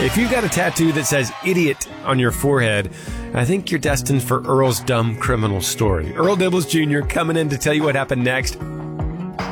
If you've got a tattoo that says idiot on your forehead, I think you're destined for Earl's dumb criminal story. Earl Dibbles Jr. coming in to tell you what happened next.